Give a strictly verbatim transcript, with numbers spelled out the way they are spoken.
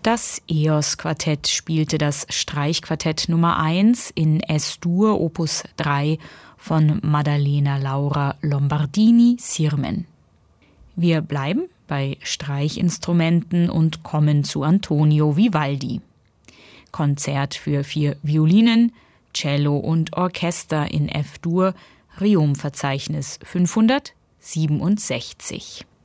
Das E O S-Quartett spielte das Streichquartett Nummer eins in Es-Dur Opus drei von Maddalena Laura Lombardini-Sirmen. Wir bleiben bei Streichinstrumenten und kommen zu Antonio Vivaldi. Konzert für vier Violinen, Cello und Orchester in F-Dur, Riom-Verzeichnis fünfhundertsiebenundsechzig.